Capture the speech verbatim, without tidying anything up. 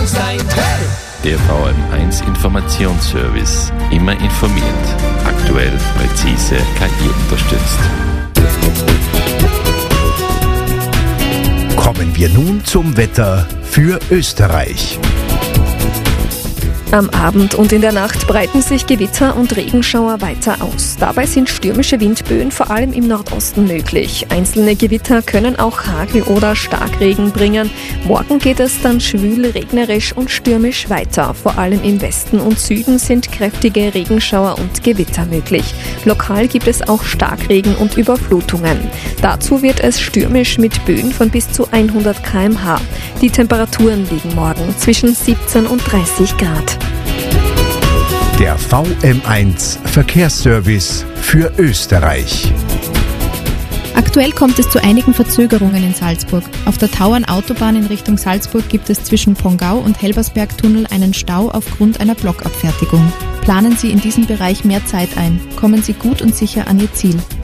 sein. Hey! Der V M eins Informationsservice. Immer informiert. Aktuell, präzise, K I unterstützt. Kommen wir nun zum Wetter für Österreich. Am Abend und in der Nacht breiten sich Gewitter und Regenschauer weiter aus. Dabei sind stürmische Windböen vor allem im Nordosten möglich. Einzelne Gewitter können auch Hagel oder Starkregen bringen. Morgen geht es dann schwül, regnerisch und stürmisch weiter. Vor allem im Westen und Süden sind kräftige Regenschauer und Gewitter möglich. Lokal gibt es auch Starkregen und Überflutungen. Dazu wird es stürmisch mit Böen von bis zu hundert Kilometer pro Stunde. Die Temperaturen liegen morgen zwischen siebzehn und dreißig Grad. Der V M eins Verkehrsservice für Österreich. Aktuell kommt es zu einigen Verzögerungen in Salzburg. Auf der Tauernautobahn in Richtung Salzburg gibt es zwischen Pongau und Helbersbergtunnel einen Stau aufgrund einer Blockabfertigung. Planen Sie in diesem Bereich mehr Zeit ein. Kommen Sie gut und sicher an Ihr Ziel.